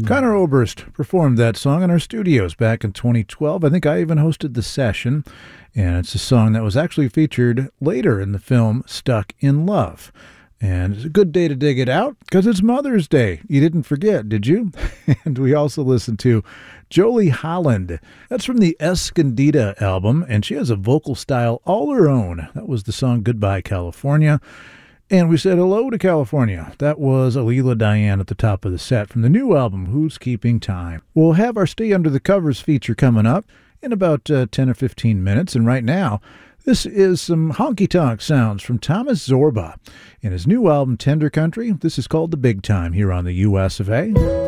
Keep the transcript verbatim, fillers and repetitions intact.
Conor Oberst performed that song in our studios back in twenty twelve. I think I even hosted the session, and it's a song that was actually featured later in the film Stuck in Love. And it's a good day to dig it out because it's Mother's Day. You didn't forget, did you? And we also listened to Jolie Holland. That's from the Escondida album, and she has a vocal style all her own. That was the song Goodbye, California. And we said hello to California. That was Alila Diane at the top of the set from the new album, Who's Keeping Time. We'll have our Stay Under the Covers feature coming up in about uh, ten or fifteen minutes, and right now, this is some honky-tonk sounds from Thomas Zorba. In his new album, Tender Country, this is called The Big Time here on the U S of A.